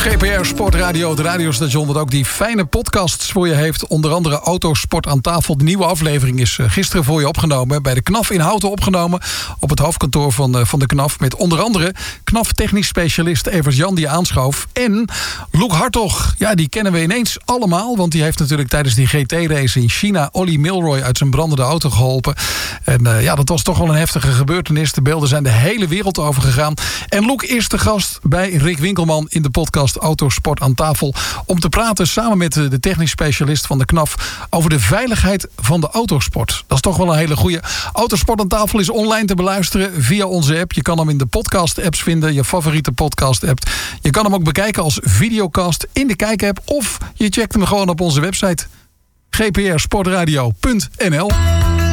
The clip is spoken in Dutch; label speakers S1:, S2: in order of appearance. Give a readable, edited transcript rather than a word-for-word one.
S1: GPR Sportradio, het radiostation dat ook die fijne podcasts voor je heeft. Onder andere Autosport aan tafel. De nieuwe aflevering is gisteren voor je opgenomen. Bij de KNAF in Houten opgenomen. Op het hoofdkantoor van de KNAF. Met onder andere KNAF technisch specialist Evert-Jan die aanschoof. En Loek Hartog. Ja, die kennen we ineens allemaal. Want die heeft natuurlijk tijdens die GT-race in China Ollie Milroy uit zijn brandende auto geholpen. En dat was toch wel een heftige gebeurtenis. De beelden zijn de hele wereld over gegaan. En Loek is de gast bij Rick Winkelman in de podcast Autosport aan tafel. Om te praten samen met de technisch specialist van de KNAF over de veiligheid van de autosport. Dat is toch wel een hele goeie. Autosport aan tafel is online te beluisteren via onze app. Je kan hem in de podcast-apps vinden, je favoriete podcast-app. Je kan hem ook bekijken als videocast in de Kijk-app. Of je checkt hem gewoon op onze website gprsportradio.nl.